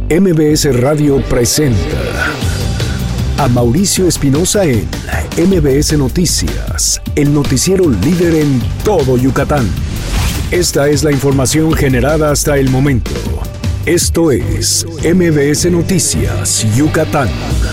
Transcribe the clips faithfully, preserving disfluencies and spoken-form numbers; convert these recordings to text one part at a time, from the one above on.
M B S Radio presenta a Mauricio Espinosa en M B S Noticias, el noticiero líder en todo Yucatán. Esta es la información generada hasta el momento. Esto es M B S Noticias, Yucatán.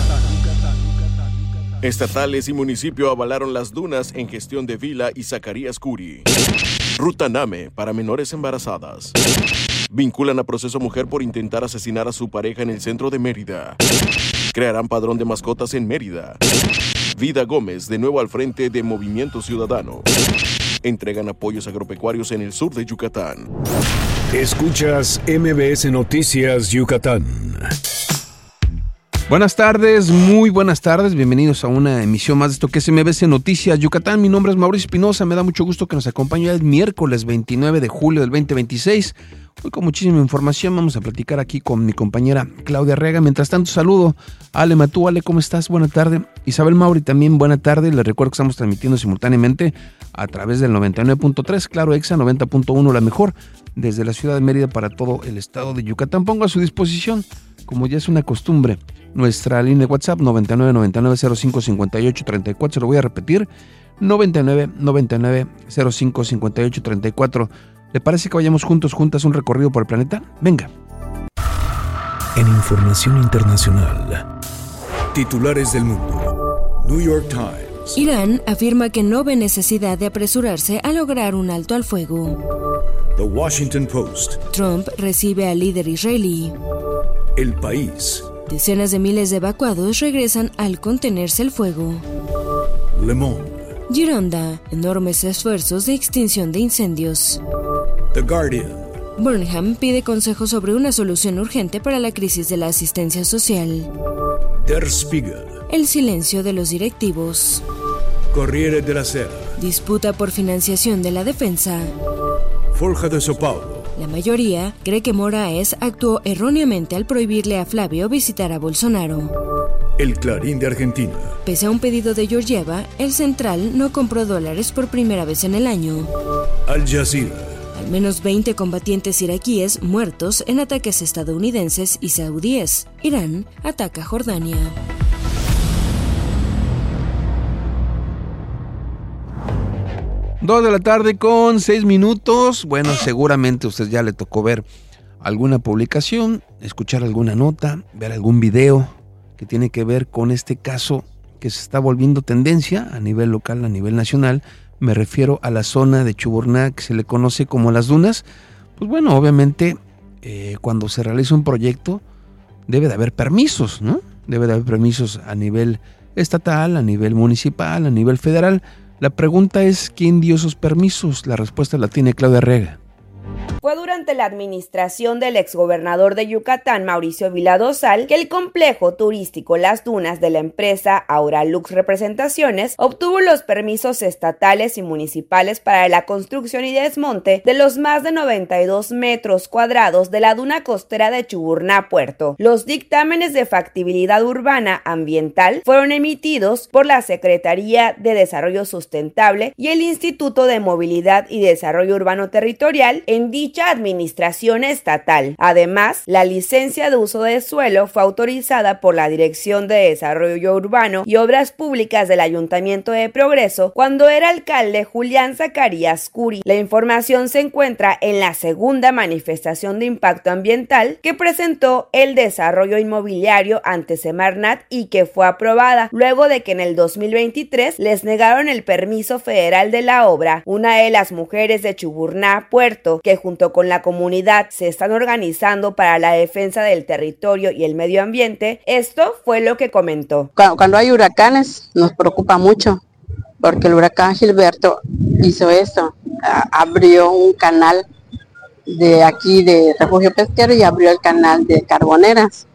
Estatales y municipio avalaron las dunas en gestión de Vila y Zacarías Curi. Ruta Name para menores embarazadas. Vinculan a proceso mujer por intentar asesinar a su pareja en el centro de Mérida. Crearán padrón de mascotas en Mérida. Vida Gómez de nuevo al frente de Movimiento Ciudadano. Entregan apoyos agropecuarios en el sur de Yucatán. Escuchas M B S Noticias Yucatán. Buenas tardes, muy buenas tardes, bienvenidos a una emisión más de esto que es M B S Noticias Yucatán. Mi nombre es Mauricio Espinosa, me da mucho gusto que nos acompañe el miércoles veintinueve de julio del veinte veintiséis. Hoy con muchísima información vamos a platicar aquí con mi compañera Claudia Arriaga. Mientras tanto saludo a Ale Matú. Ale, ¿cómo estás? Buena tarde. Isabel Mauri también, buena tarde. Les recuerdo que estamos transmitiendo simultáneamente a través del noventa y nueve punto tres, Claro Exa noventa punto uno, la mejor, desde la ciudad de Mérida para todo el estado de Yucatán. Pongo a su disposición, como ya es una costumbre, nuestra línea de WhatsApp noventa y nueve, noventa y nueve, cero cinco, cincuenta y ocho, treinta y cuatro. Se lo voy a repetir, noventa y nueve, noventa y nueve, cero cinco, cincuenta y ocho, treinta y cuatro. ¿Le parece que vayamos juntos, juntas, un recorrido por el planeta? Venga. En información internacional, titulares del mundo. New York Times. Irán afirma que no ve necesidad de apresurarse a lograr un alto al fuego. The Washington Post. Trump recibe al líder israelí. El País. Decenas de miles de evacuados regresan al contenerse el fuego. Le Monde. Gironda, enormes esfuerzos de extinción de incendios. The Guardian. Burnham pide consejo sobre una solución urgente para la crisis de la asistencia social. Der Spiegel. El silencio de los directivos. Corriere della Sera. Disputa por financiación de la defensa. Folha de São Paulo. La mayoría cree que Moraes actuó erróneamente al prohibirle a Flavio visitar a Bolsonaro. El Clarín de Argentina. Pese a un pedido de Georgieva, el central no compró dólares por primera vez en el año. Al Jazeera. Al menos veinte combatientes iraquíes muertos en ataques estadounidenses y saudíes. Irán ataca a Jordania. Dos de la tarde con seis minutos. Bueno, seguramente a usted ya le tocó ver alguna publicación, escuchar alguna nota, ver algún video que tiene que ver con este caso que se está volviendo tendencia a nivel local, a nivel nacional. Me refiero a la zona de Chuburná que se le conoce como Las Dunas. Pues bueno, obviamente eh, cuando se realiza un proyecto debe de haber permisos, ¿no? Debe de haber permisos a nivel estatal, a nivel municipal, a nivel federal. La pregunta es, ¿quién dio esos permisos? La respuesta la tiene Claudia Arriaga. Fue durante la administración del exgobernador de Yucatán, Mauricio Vila Dosal, que el complejo turístico Las Dunas de la empresa Auralux Representaciones obtuvo los permisos estatales y municipales para la construcción y desmonte de los más de noventa y dos metros cuadrados de la duna costera de Chuburná Puerto. Los dictámenes de factibilidad urbana ambiental fueron emitidos por la Secretaría de Desarrollo Sustentable y el Instituto de Movilidad y Desarrollo Urbano Territorial en dicha administración estatal. Además, la licencia de uso de suelo fue autorizada por la Dirección de Desarrollo Urbano y Obras Públicas del Ayuntamiento de Progreso cuando era alcalde Julián Zacarías Curi. La información se encuentra en la segunda manifestación de impacto ambiental que presentó el desarrollo inmobiliario ante Semarnat y que fue aprobada luego de que en el dos mil veintitrés les negaron el permiso federal de la obra. Una de las mujeres de Chuburná Puerto, que junto con la comunidad se están organizando para la defensa del territorio y el medio ambiente, esto fue lo que comentó. Cuando hay huracanes nos preocupa mucho, porque el huracán Gilberto hizo eso, abrió un canal de aquí de Refugio Pesquero y abrió el canal de Carboneras.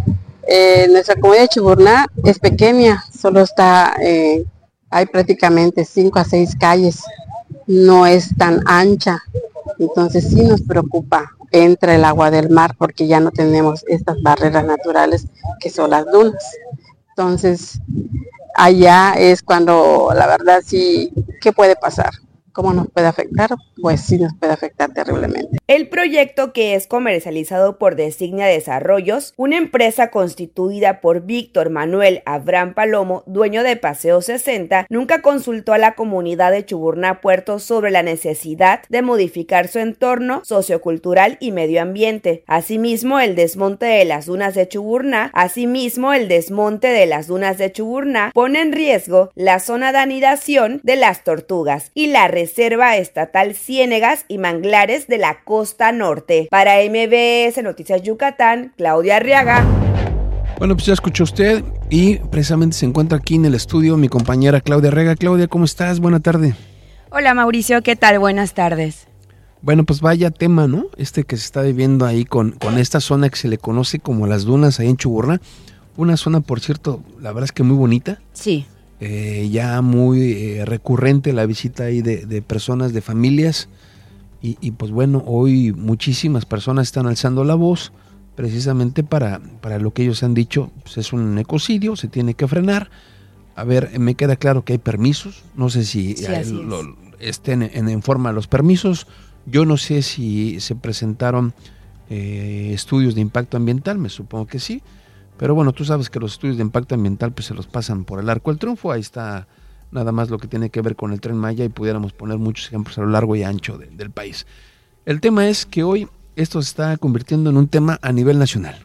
Eh, nuestra comunidad de Chuburná es pequeña, solo está, eh, hay prácticamente cinco a seis calles, no es tan ancha. Entonces sí nos preocupa, entra el agua del mar porque ya no tenemos estas barreras naturales que son las dunas. Entonces allá es cuando la verdad sí, ¿qué puede pasar? ¿Cómo nos puede afectar? Pues sí nos puede afectar terriblemente. El proyecto, que es comercializado por Designia Desarrollos, una empresa constituida por Víctor Manuel Abraham Palomo, dueño de Paseo sesenta, nunca consultó a la comunidad de Chuburná Puerto sobre la necesidad de modificar su entorno sociocultural y medio ambiente. Asimismo, el desmonte de las dunas de Chuburná, asimismo el desmonte de las dunas de Chuburná pone en riesgo la zona de anidación de las tortugas y la Reserva Estatal Ciénegas y Manglares de la Costa Norte. Para M B S Noticias Yucatán, Claudia Arriaga. Bueno, pues ya escuchó usted y precisamente se encuentra aquí en el estudio mi compañera Claudia Arriaga. Claudia, ¿cómo estás? Buena tarde. Hola Mauricio, ¿qué tal? Buenas tardes. Bueno, pues vaya tema, ¿no? Este que se está viviendo ahí con, con esta zona que se le conoce como las dunas ahí en Chuburná. Una zona, por cierto, la verdad es que muy bonita. Sí. Eh, ya muy eh, recurrente la visita ahí de, de personas, de familias y, y pues bueno, hoy muchísimas personas están alzando la voz precisamente para, para lo que ellos han dicho, pues es un ecocidio, se tiene que frenar. A ver, me queda claro que hay permisos, no sé si sí, hay, lo, estén en, en forma los permisos, yo no sé si se presentaron eh, estudios de impacto ambiental, me supongo que sí. Pero bueno, tú sabes que los estudios de impacto ambiental pues se los pasan por el arco del triunfo. Ahí está nada más lo que tiene que ver con el Tren Maya y pudiéramos poner muchos ejemplos a lo largo y ancho de, del país. El tema es que hoy esto se está convirtiendo en un tema a nivel nacional.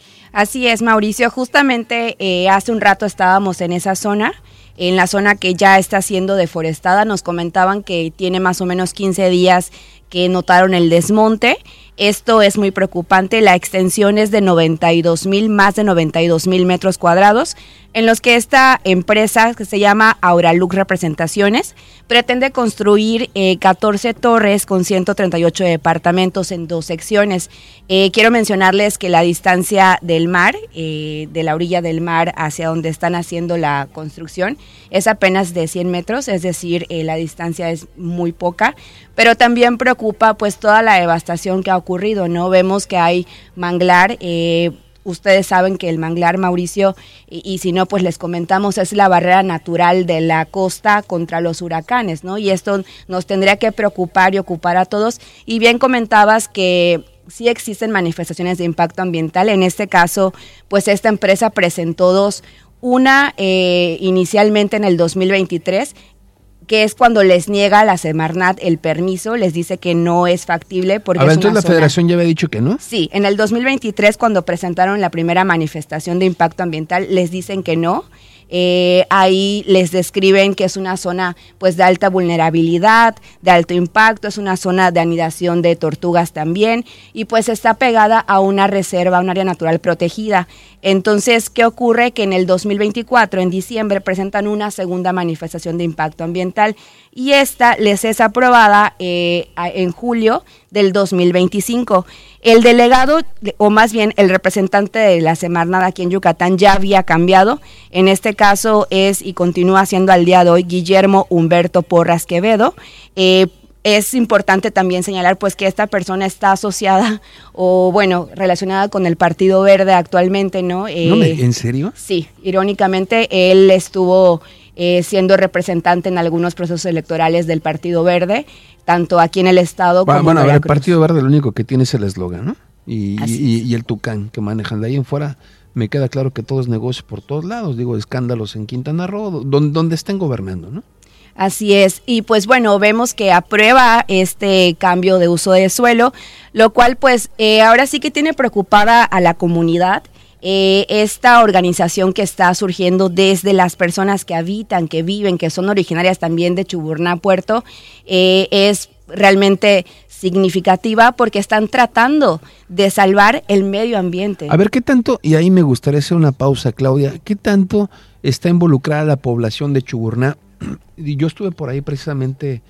Así es, Mauricio. Justamente eh, hace un rato estábamos en esa zona, en la zona que ya está siendo deforestada. Nos comentaban que tiene más o menos quince días que notaron el desmonte. Esto es muy preocupante. La extensión es de noventa y dos mil, más de noventa y dos mil metros cuadrados, en los que esta empresa, que se llama Auralux Representaciones, pretende construir eh, catorce torres con ciento treinta y ocho departamentos en dos secciones. Eh, quiero mencionarles que la distancia del mar, eh, de la orilla del mar hacia donde están haciendo la construcción, es apenas de cien metros, es decir, eh, la distancia es muy poca, pero también preocupa pues toda la devastación que ha ocurrido, ¿no? Vemos que hay manglar, eh, ustedes saben que el manglar, Mauricio, y, y si no, pues les comentamos, es la barrera natural de la costa contra los huracanes, ¿no? Y esto nos tendría que preocupar y ocupar a todos. Y bien comentabas que sí existen manifestaciones de impacto ambiental. En este caso, pues esta empresa presentó dos, una eh, inicialmente en el dos mil veintitrés, que es cuando les niega a la Semarnat el permiso, les dice que no es factible porque a ver, es entonces una la zona... Federación ya había dicho que no. Sí, en el dos mil veintitrés, cuando presentaron la primera manifestación de impacto ambiental, les dicen que no. Eh, ahí les describen que es una zona pues de alta vulnerabilidad, de alto impacto, es una zona de anidación de tortugas también, y pues está pegada a una reserva, un área natural protegida. Entonces, ¿qué ocurre? Que en el dos mil veinticuatro, en diciembre, presentan una segunda manifestación de impacto ambiental y esta les es aprobada eh, en julio del dos mil veinticinco. El delegado, o más bien el representante de la Semarnat aquí en Yucatán, ya había cambiado. En este caso es y continúa siendo al día de hoy Guillermo Humberto Porras Quevedo. Eh, Es importante también señalar pues que esta persona está asociada o bueno, relacionada con el Partido Verde actualmente, ¿no? Eh, ¿No me, ¿En serio? Sí, irónicamente él estuvo eh, siendo representante en algunos procesos electorales del Partido Verde, tanto aquí en el estado Va, como bueno, en a ver, el Veracruz. Partido Verde lo único que tiene es el eslogan, ¿no? Y, y, y el tucán que manejan. De ahí en fuera me queda claro que todo es negocio por todos lados. Digo, escándalos en Quintana Roo, donde, donde estén gobernando, ¿no? Así es, y pues bueno, vemos que aprueba este cambio de uso de suelo, lo cual pues eh, ahora sí que tiene preocupada a la comunidad, eh, esta organización que está surgiendo desde las personas que habitan, que viven, que son originarias también de Chuburná Puerto, eh, es realmente significativa porque están tratando de salvar el medio ambiente. A ver, ¿qué tanto, y ahí me gustaría hacer una pausa, Claudia, qué tanto está involucrada la población de Chuburná? Yo estuve por ahí precisamente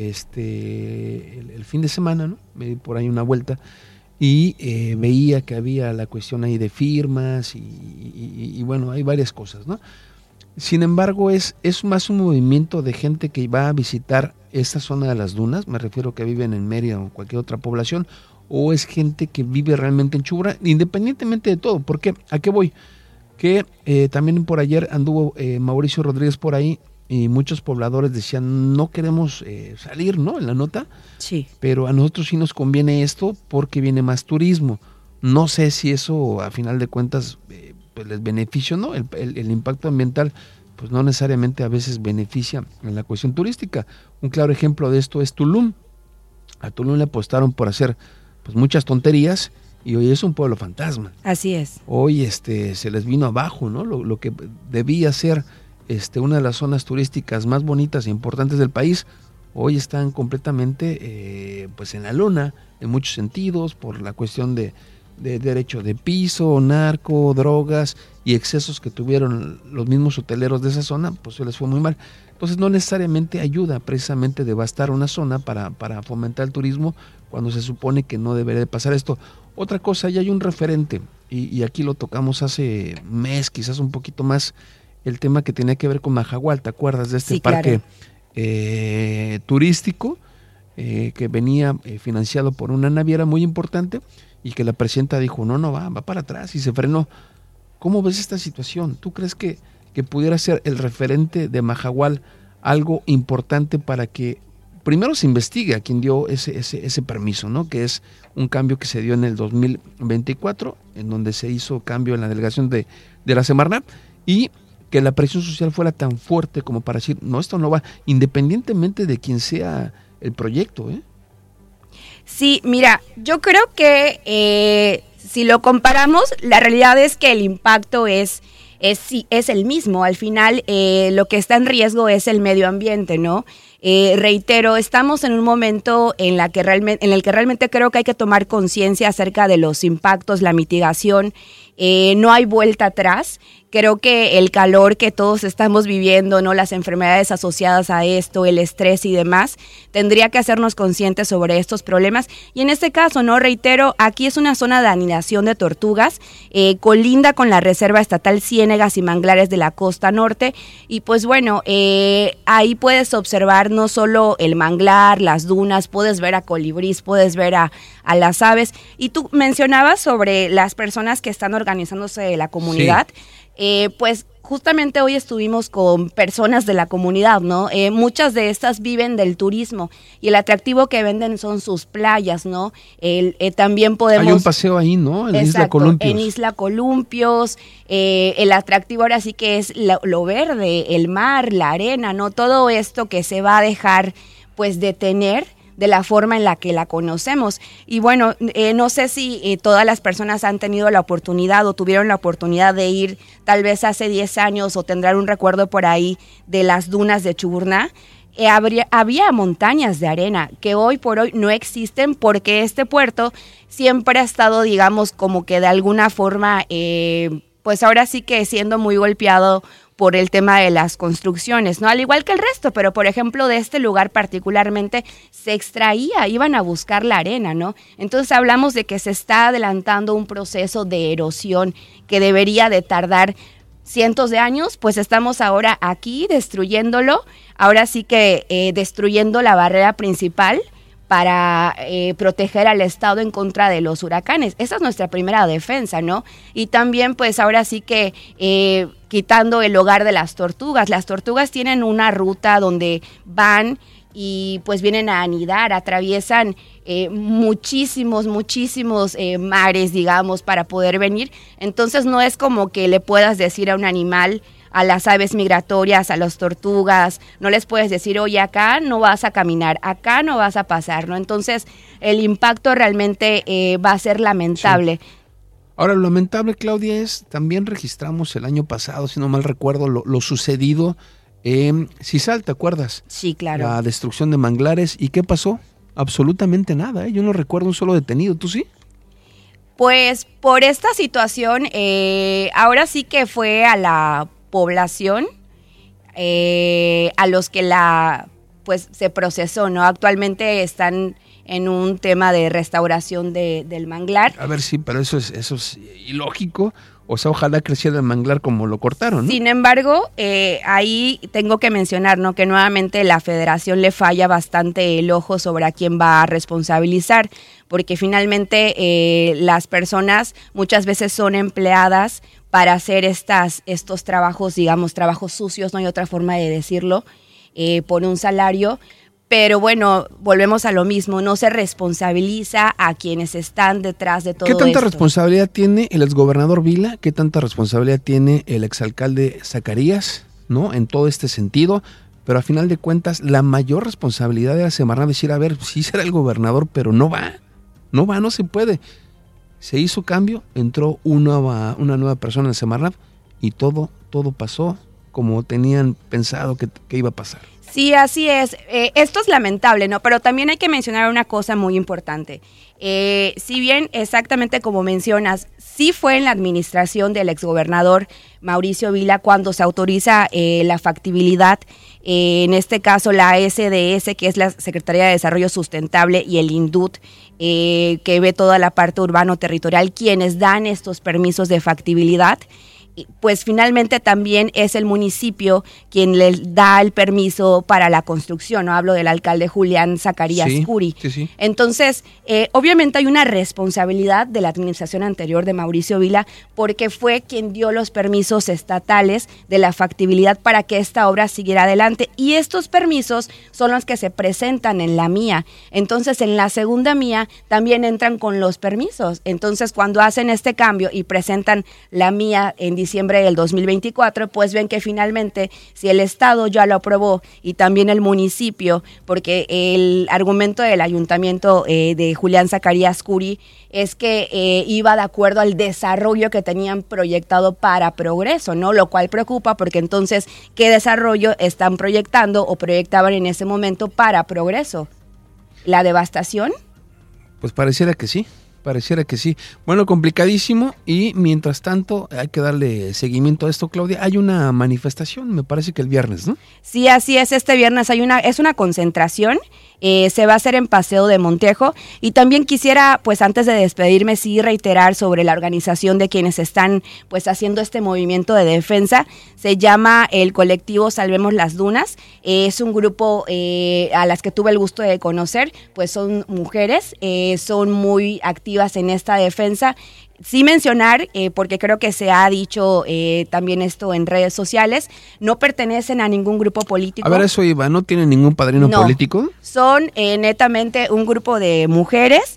este el, el fin de semana, ¿no? Me di por ahí una vuelta y eh, veía que había la cuestión ahí de firmas y, y, y bueno, hay varias cosas, ¿no? Sin embargo, es, es más un movimiento de gente que va a visitar esta zona de las dunas, me refiero que viven en Mérida o cualquier otra población, o es gente que vive realmente en Chuburná, independientemente de todo. ¿Por qué? ¿A qué voy? Que eh, también por ayer anduvo eh, Mauricio Rodríguez por ahí, y muchos pobladores decían, no queremos eh, salir, ¿no? En la nota. Sí. Pero a nosotros sí nos conviene esto porque viene más turismo. No sé si eso, a final de cuentas, eh, pues les beneficia o no. El, el, el impacto ambiental, pues no necesariamente a veces beneficia en la cuestión turística. Un claro ejemplo de esto es Tulum. A Tulum le apostaron por hacer pues muchas tonterías y hoy es un pueblo fantasma. Así es. Hoy este se les vino abajo, ¿no? Lo, lo que debía ser este una de las zonas turísticas más bonitas e importantes del país, hoy están completamente eh, pues en la lona, en muchos sentidos, por la cuestión de, de derecho de piso, narco, drogas y excesos que tuvieron los mismos hoteleros de esa zona, pues se les fue muy mal. Entonces no necesariamente ayuda precisamente devastar una zona para, para fomentar el turismo cuando se supone que no debería de pasar esto. Otra cosa, ya hay un referente, y, y aquí lo tocamos hace mes, quizás un poquito más, el tema que tenía que ver con Mahahual, ¿te acuerdas de este sí, parque claro. eh, turístico eh, que venía eh, financiado por una naviera muy importante y que la presidenta dijo, no, no va, va para atrás y se frenó? ¿Cómo ves esta situación? ¿Tú crees que que pudiera ser el referente de Mahahual algo importante para que primero se investigue a quien dio ese, ese, ese permiso, ¿no? Que es un cambio que se dio en el dos mil veinticuatro, en donde se hizo cambio en la delegación de, de la Semarnat, y que la presión social fuera tan fuerte como para decir, no, esto no va, independientemente de quién sea el proyecto, ¿eh? Sí, mira, yo creo que eh, si lo comparamos, la realidad es que el impacto es Es, sí, es el mismo. Al final, eh, lo que está en riesgo es el medio ambiente, ¿no? Eh, reitero, estamos en un momento en, la que realmente, en el que realmente creo que hay que tomar conciencia acerca de los impactos, la mitigación. Eh, no hay vuelta atrás. Creo que el calor que todos estamos viviendo, ¿no? Las enfermedades asociadas a esto, el estrés y demás, tendría que hacernos conscientes sobre estos problemas. Y en este caso, no reitero, aquí es una zona de anidación de tortugas, eh, colinda con la Reserva Estatal Ciénegas y Manglares de la Costa Norte. Y pues bueno, eh, ahí puedes observar no solo el manglar, las dunas, puedes ver a colibrís, puedes ver a, a las aves. Y tú mencionabas sobre las personas que están organizándose de la comunidad. Sí. Eh, pues justamente hoy estuvimos con personas de la comunidad, ¿no? Eh, muchas de estas viven del turismo y el atractivo que venden son sus playas, ¿no? El, eh, también podemos... Hay un paseo ahí, ¿no? En Exacto, Isla Columpios. En Isla Columpios, eh, el atractivo ahora sí que es lo, lo verde, el mar, la arena, ¿no? Todo esto que se va a dejar, pues, de tener de la forma en la que la conocemos. Y bueno, eh, no sé si eh, todas las personas han tenido la oportunidad o tuvieron la oportunidad de ir tal vez hace diez años o tendrán un recuerdo por ahí de las dunas de Chuburná. Eh, habría, había montañas de arena que hoy por hoy no existen porque este puerto siempre ha estado, digamos, como que de alguna forma, eh, pues ahora sí que siendo muy golpeado por el tema de las construcciones, ¿no? Al igual que el resto, pero por ejemplo de este lugar particularmente se extraía, iban a buscar la arena, ¿no? Entonces hablamos de que se está adelantando un proceso de erosión que debería de tardar cientos de años, pues estamos ahora aquí destruyéndolo, ahora sí que eh, destruyendo la barrera principal para eh, proteger al Estado en contra de los huracanes. Esa es nuestra primera defensa, ¿no? Y también, pues, ahora sí que eh, quitando el hogar de las tortugas. Las tortugas tienen una ruta donde van y, pues, vienen a anidar, atraviesan eh, muchísimos, muchísimos eh, mares, digamos, para poder venir. Entonces, no es como que le puedas decir a un animal, a las aves migratorias, a las tortugas, no les puedes decir, oye, acá no vas a caminar, acá no vas a pasar, ¿no? Entonces, el impacto realmente eh, va a ser lamentable. Sí. Ahora, lo lamentable, Claudia, es, también registramos el año pasado, si no mal recuerdo, lo, lo sucedido en Cizal, ¿te acuerdas? Sí, claro. La destrucción de manglares, ¿y qué pasó? Absolutamente nada, ¿eh? Yo no recuerdo un solo detenido, ¿tú sí? Pues, por esta situación, eh, ahora sí que fue a la población eh, a los que la pues se procesó, ¿no? Actualmente están en un tema de restauración de, del manglar. A ver, sí, pero eso es, eso es ilógico. O sea, ojalá creciera el manglar como lo cortaron, ¿no? Sin embargo, eh, ahí tengo que mencionar, ¿no?, que nuevamente la federación le falla bastante el ojo sobre a quién va a responsabilizar, porque finalmente eh, las personas muchas veces son empleadas para hacer estas, estos trabajos, digamos, trabajos sucios, no hay otra forma de decirlo, eh, por un salario. Pero bueno, volvemos a lo mismo, no se responsabiliza a quienes están detrás de todo esto. ¿Qué tanta esto? responsabilidad tiene el exgobernador Vila? ¿Qué tanta responsabilidad tiene el exalcalde Zacarías, ¿no?, en todo este sentido? Pero a final de cuentas, la mayor responsabilidad de la Semarnat es decir, a ver, sí será el gobernador, pero no va, no va, no se puede. Se hizo cambio, entró una, una nueva persona en Semarnat y todo, todo pasó como tenían pensado que, que iba a pasar. Sí, así es. Eh, esto es lamentable, ¿no? Pero también hay que mencionar una cosa muy importante. Eh, si bien exactamente como mencionas, sí fue en la administración del exgobernador Mauricio Vila cuando se autoriza eh, la factibilidad, eh, en este caso la S D S, que es la Secretaría de Desarrollo Sustentable, y el INDUT, eh, que ve toda la parte urbano-territorial, quienes dan estos permisos de factibilidad. Pues finalmente también es el municipio quien le da el permiso para la construcción, ¿no? Hablo del alcalde Julián Zacarías sí, Curi. Sí, sí. Entonces, eh, obviamente hay una responsabilidad de la administración anterior de Mauricio Vila, porque fue quien dio los permisos estatales de la factibilidad para que esta obra siguiera adelante. Y estos permisos son los que se presentan en la mía. Entonces, en la segunda mía también entran con los permisos. Entonces, cuando hacen este cambio y presentan la mía en diciembre del dos mil veinticuatro, pues ven que finalmente si el Estado ya lo aprobó y también el municipio, porque el argumento del ayuntamiento eh, de Julián Zacarías Curi es que eh, iba de acuerdo al desarrollo que tenían proyectado para Progreso, ¿no? Lo cual preocupa porque entonces, ¿qué desarrollo están proyectando o proyectaban en ese momento para Progreso? ¿La devastación? Pues pareciera que sí. Pareciera que sí. Bueno, complicadísimo, y mientras tanto hay que darle seguimiento a esto, Claudia. Hay una manifestación, me parece que el viernes, ¿no? Sí, así es, este viernes hay una, es una concentración, eh, se va a hacer en Paseo de Montejo, y también quisiera, pues antes de despedirme, sí reiterar sobre la organización de quienes están pues haciendo este movimiento de defensa. Se llama el colectivo Salvemos las Dunas, eh, es un grupo eh, a las que tuve el gusto de conocer, pues son mujeres, eh, son muy activas en esta defensa. Sí mencionar, eh, porque creo que se ha dicho eh, también esto en redes sociales, no pertenecen a ningún grupo político. A ver, eso iba, ¿no tienen ningún padrino no, político? Son eh, netamente un grupo de mujeres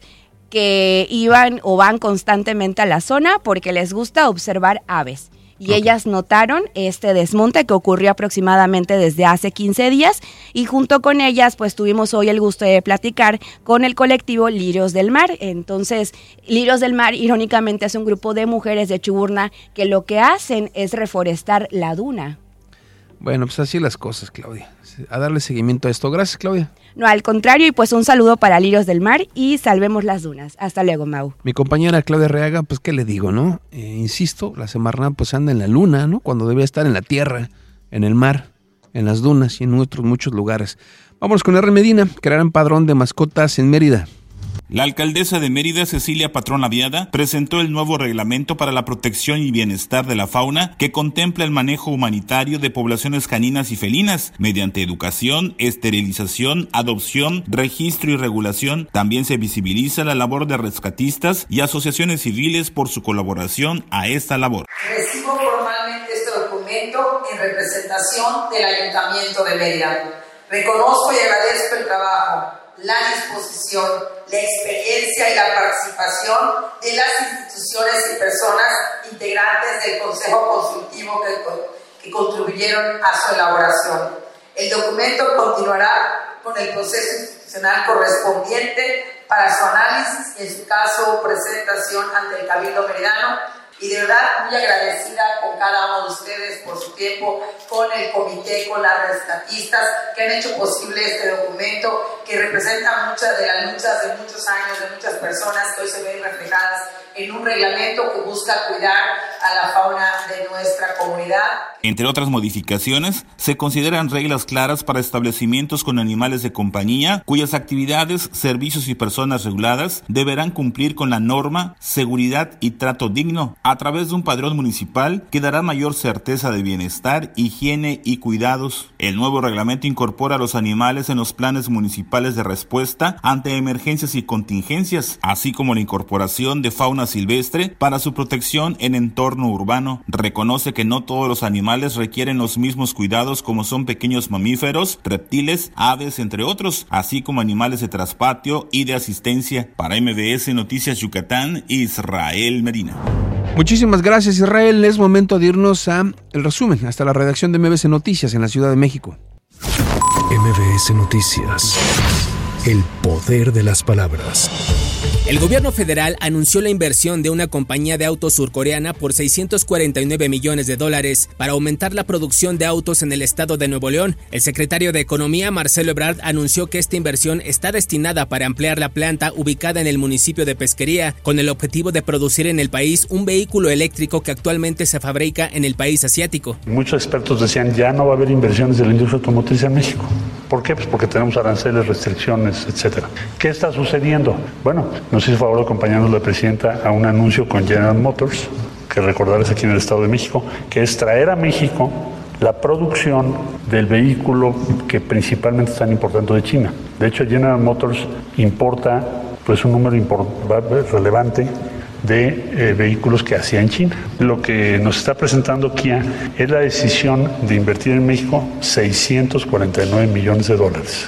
que iban o van constantemente a la zona porque les gusta observar aves. Y okay. Ellas notaron este desmonte que ocurrió aproximadamente desde hace quince días, y junto con ellas pues tuvimos hoy el gusto de platicar con el colectivo Lirios del Mar. Entonces, Lirios del Mar irónicamente es un grupo de mujeres de Chuburná que lo que hacen es reforestar la duna. Bueno, pues así las cosas, Claudia. A darle seguimiento a esto. Gracias, Claudia. No, al contrario, y pues un saludo para Lirios del Mar y Salvemos las Dunas. Hasta luego, Mau. Mi compañera Claudia Reaga, pues qué le digo, ¿no? Eh, insisto, la Semarnat pues anda en la luna, ¿no? Cuando debe estar en la tierra, en el mar, en las dunas y en otros muchos lugares. Vámonos con R. Medina, crearán padrón de mascotas en Mérida. La alcaldesa de Mérida, Cecilia Patrón Laviada, presentó el nuevo reglamento para la protección y bienestar de la fauna que contempla el manejo humanitario de poblaciones caninas y felinas mediante educación, esterilización, adopción, registro y regulación. También se visibiliza la labor de rescatistas y asociaciones civiles por su colaboración a esta labor. Recibo formalmente este documento en representación del Ayuntamiento de Mérida. Reconozco y agradezco el trabajo, la disposición, la experiencia y la participación de las instituciones y personas integrantes del Consejo Consultivo que, que contribuyeron a su elaboración. El documento continuará con el proceso institucional correspondiente para su análisis y, en su caso, presentación ante el Cabildo Meridano. Y de verdad muy agradecida con cada uno de ustedes por su tiempo, con el comité, con las rescatistas que han hecho posible este documento que representa muchas de las luchas de muchos años de muchas personas que hoy se ven reflejadas en un reglamento que busca cuidar a la fauna de nuestra comunidad. Entre otras modificaciones, se consideran reglas claras para establecimientos con animales de compañía, cuyas actividades, servicios y personas reguladas deberán cumplir con la norma, seguridad y trato digno, a través de un padrón municipal que dará mayor certeza de bienestar, higiene y cuidados. El nuevo reglamento incorpora a los animales en los planes municipales de respuesta ante emergencias y contingencias, así como la incorporación de fauna silvestre para su protección en entorno urbano. Reconoce que no todos los animales requieren los mismos cuidados, como son pequeños mamíferos, reptiles, aves, entre otros, así como animales de traspatio y de asistencia. Para M B S Noticias Yucatán, Israel Medina. Muchísimas gracias, Israel. Es momento de irnos a el resumen hasta la redacción de M B S Noticias en la Ciudad de México. M B S Noticias. El poder de las palabras. El gobierno federal anunció la inversión de una compañía de autos surcoreana por seiscientos cuarenta y nueve millones de dólares para aumentar la producción de autos en el estado de Nuevo León. El secretario de Economía, Marcelo Ebrard, anunció que esta inversión está destinada para ampliar la planta ubicada en el municipio de Pesquería, con el objetivo de producir en el país un vehículo eléctrico que actualmente se fabrica en el país asiático. Muchos expertos decían ya no va a haber inversiones de la industria automotriz en México. ¿Por qué? Pues porque tenemos aranceles, restricciones, etcétera. ¿Qué está sucediendo? Bueno, nos hizo favor acompañarnos la presidenta a un anuncio con General Motors, que recordarles aquí en el Estado de México, que es traer a México la producción del vehículo que principalmente están importando de China. De hecho, General Motors importa pues un número import- relevante de eh, vehículos que hacía en China. Lo que nos está presentando Kia es la decisión de invertir en México seiscientos cuarenta y nueve millones de dólares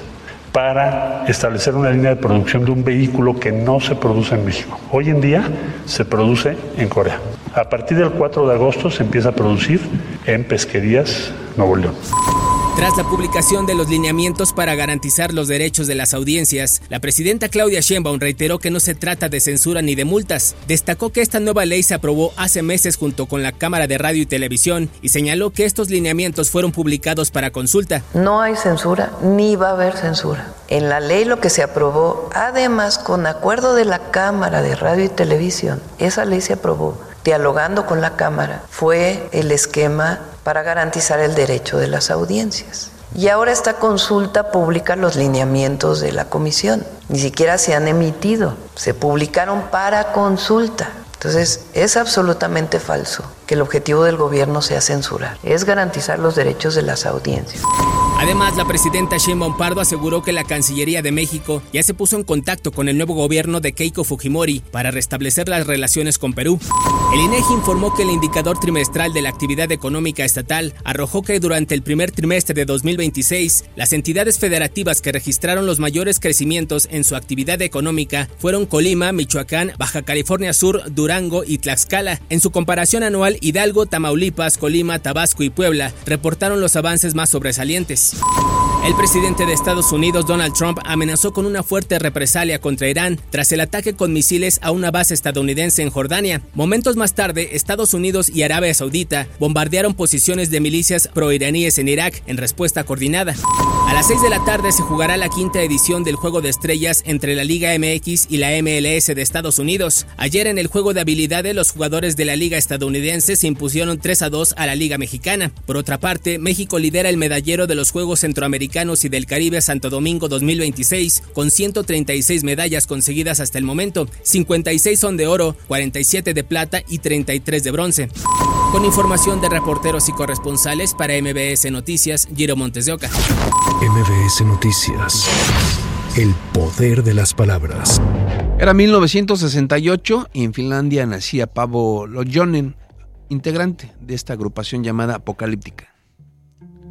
para establecer una línea de producción de un vehículo que no se produce en México. Hoy en día se produce en Corea. A partir del cuatro de agosto se empieza a producir en Pesquerías, Nuevo León. Tras la publicación de los lineamientos para garantizar los derechos de las audiencias, la presidenta Claudia Sheinbaum reiteró que no se trata de censura ni de multas. Destacó que esta nueva ley se aprobó hace meses junto con la Cámara de Radio y Televisión y señaló que estos lineamientos fueron publicados para consulta. No hay censura ni va a haber censura. En la ley lo que se aprobó, además con acuerdo de la Cámara de Radio y Televisión, esa ley se aprobó dialogando con la Cámara, fue el esquema para garantizar el derecho de las audiencias. Y ahora esta consulta publica los lineamientos de la comisión. Ni siquiera se han emitido, se publicaron para consulta. Entonces, es absolutamente falso que el objetivo del gobierno sea censurar, es garantizar los derechos de las audiencias. Además, la presidenta Sheinbaum Pardo aseguró que la Cancillería de México ya se puso en contacto con el nuevo gobierno de Keiko Fujimori para restablecer las relaciones con Perú. El INEGI informó que el indicador trimestral de la actividad económica estatal arrojó que durante el primer trimestre de dos mil veintiséis, las entidades federativas que registraron los mayores crecimientos en su actividad económica fueron Colima, Michoacán, Baja California Sur, Durango y Tlaxcala. En su comparación anual, Hidalgo, Tamaulipas, Colima, Tabasco y Puebla reportaron los avances más sobresalientes. El presidente de Estados Unidos, Donald Trump, amenazó con una fuerte represalia contra Irán tras el ataque con misiles a una base estadounidense en Jordania. Momentos más tarde, Estados Unidos y Arabia Saudita bombardearon posiciones de milicias proiraníes en Irak en respuesta coordinada. A las seis de la tarde se jugará la quinta edición del Juego de Estrellas entre la Liga M X y la M L S de Estados Unidos. Ayer en el juego de habilidades, los jugadores de la Liga estadounidense se impusieron tres a dos a la Liga Mexicana. Por otra parte, México lidera el medallero de los Juegos Centroamericanos y del Caribe Santo Domingo dos mil veintiséis, con ciento treinta y seis medallas conseguidas hasta el momento. cincuenta y seis son de oro, cuarenta y siete de plata y treinta y tres de bronce. Con información de reporteros y corresponsales para M B S Noticias, Giro Montes de Oca. M B S Noticias. El poder de las palabras. Era mil novecientos sesenta y ocho y en Finlandia nacía Paavo Losjonen, integrante de esta agrupación llamada Apocalíptica.